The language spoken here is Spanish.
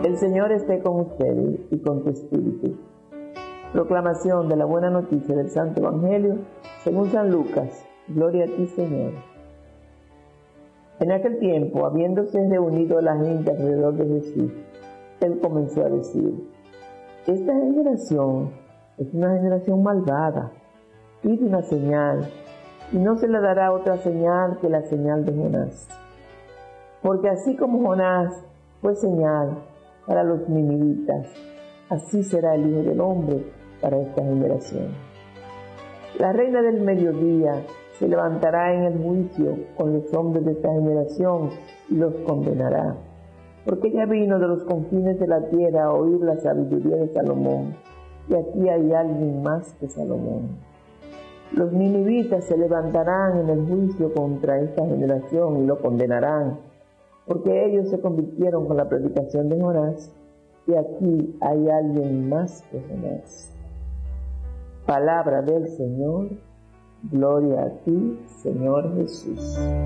El Señor esté con ustedes y con tu espíritu. Proclamación de la buena noticia del Santo Evangelio según San Lucas. Gloria a ti, Señor. En aquel tiempo, habiéndose reunido la gente alrededor de Jesús, Él comenzó a decir: esta generación es una generación malvada. Pide una señal, y no se le dará otra señal que la señal de Jonás. Porque así como Jonás fue señal para los ninivitas, así será el Hijo del Hombre para esta generación. La reina del mediodía se levantará en el juicio con los hombres de esta generación y los condenará, porque ella vino de los confines de la tierra a oír la sabiduría de Salomón, y aquí hay alguien más que Salomón. Los ninivitas se levantarán en el juicio contra esta generación y lo condenarán, porque ellos se convirtieron con la predicación de Jonás, y aquí hay alguien más que Jonás. Palabra del Señor. Gloria a ti, Señor Jesús.